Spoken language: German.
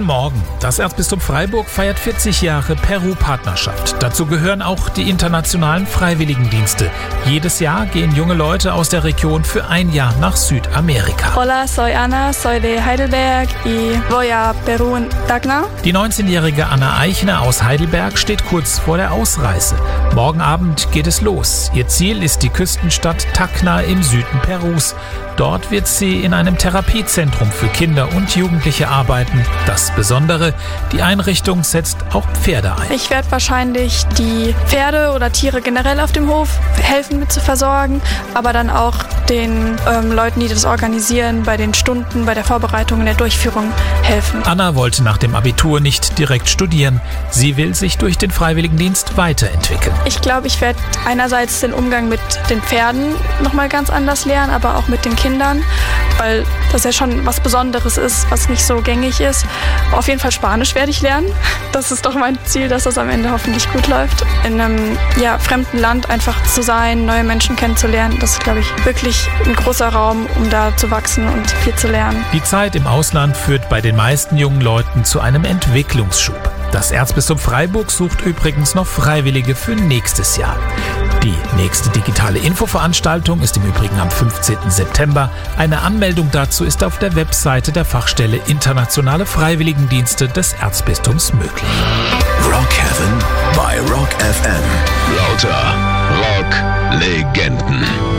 Morgen. Das Erzbistum Freiburg feiert 40 Jahre Peru-Partnerschaft. Dazu gehören auch die internationalen Freiwilligendienste. Jedes Jahr gehen junge Leute aus der Region für ein Jahr nach Südamerika. Hola, soy Ana, soy de Heidelberg y voy a Perú en Tacna. Die 19-jährige Anna Eichner aus Heidelberg steht kurz vor der Ausreise. Morgen Abend geht es los. Ihr Ziel ist die Küstenstadt Tacna im Süden Perus. Dort wird sie in einem Therapiezentrum für Kinder und Jugendliche arbeiten. Das Besondere, die Einrichtung setzt auch Pferde ein. Ich werde wahrscheinlich die Pferde oder Tiere generell auf dem Hof helfen mit zu versorgen, aber dann auch den Leuten, die das organisieren, bei den Stunden, bei der Vorbereitung und der Durchführung helfen. Anna wollte nach dem Abitur nicht direkt studieren. Sie will sich durch den Freiwilligendienst weiterentwickeln. Ich glaube, ich werde einerseits den Umgang mit den Pferden nochmal ganz anders lernen, aber auch mit den Kindern, weil das ja schon was Besonderes ist, was nicht so gängig ist. Auf jeden Fall Spanisch werde ich lernen. Das ist doch mein Ziel, dass das am Ende hoffentlich gut läuft. In einem fremden Land einfach zu sein, neue Menschen kennenzulernen, das ist, glaube ich, wirklich ein großer Raum, um da zu wachsen und viel zu lernen. Die Zeit im Ausland führt bei den meisten jungen Leuten zu einem Entwicklungsschub. Das Erzbistum Freiburg sucht übrigens noch Freiwillige für nächstes Jahr. Die nächste digitale Infoveranstaltung ist im Übrigen am 15. September. Eine Anmeldung dazu ist auf der Webseite der Fachstelle Internationale Freiwilligendienste des Erzbistums möglich. Rock Heaven bei Rock FM. Lauter Rock-Legenden.